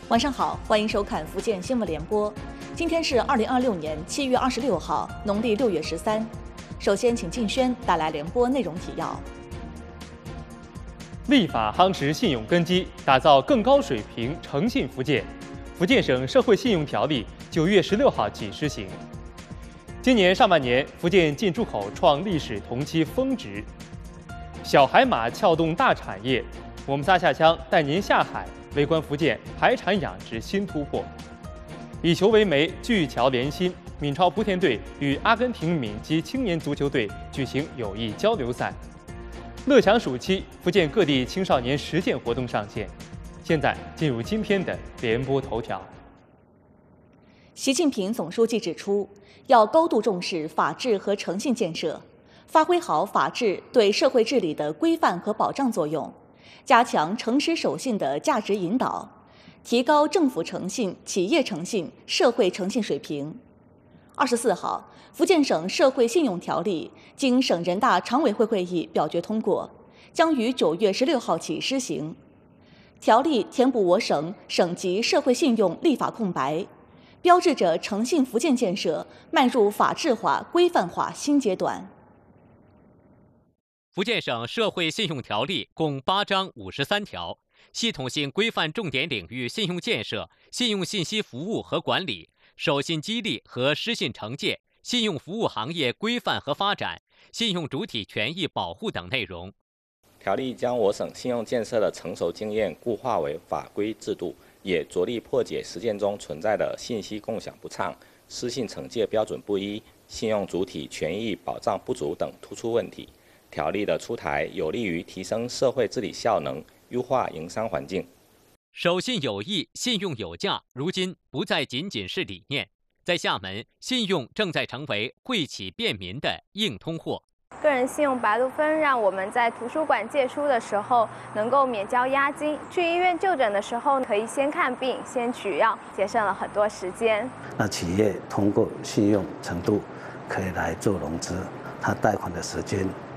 晚上好，欢迎收看福建新闻联播。今天是2026年7月26号，农历6月13。首先，请静轩带来联播内容提要。 立法夯实信用根基，打造更高水平诚信福建。福建省社会信用条例9月16号起施行。今年上半年，福建进出口创历史同期峰值。小海马撬动大产业，我们仨下乡带您下海。 围观福建海产养殖新突破，以球为媒，聚侨联心。闽超莆田队与阿根廷闽籍青年足球队举行友谊交流赛。乐强暑期，福建各地青少年实践活动上线。现在进入今天的联播头条。 习近平总书记指出，要高度重视法治和诚信建设，发挥好法治对社会治理的规范和保障作用。 加强诚实守信的价值引导，提高政府诚信、企业诚信、社会诚信水平。24号，福建省社会信用条例经省人大常委会会议表决通过，将于9月16号起施行。条例填补我省省级社会信用立法空白，标志着诚信福建建设迈入法治化、规范化新阶段。 福建省社会信用条例共8章53条，系统性规范重点领域信用建设、信用信息服务和管理、守信激励和失信惩戒、信用服务行业规范和发展、信用主体权益保护等内容。 条例将我省信用建设的成熟经验固化为法规制度，也着力破解实践中存在的信息共享不畅、失信惩戒标准不一、信用主体权益保障不足等突出问题。 条例的出台有利于提升社会治理效能，优化营商环境。 守信有义，信用有价，如今不再仅仅是理念。在厦门，信用正在成为惠企便民的硬通货。 个人信用白鹿分让我们在图书馆借书的时候能够免交押金，去医院就诊的时候可以先看病、先取药，节省了很多时间。 那企业通过信用程度可以来做融资，它贷款的时间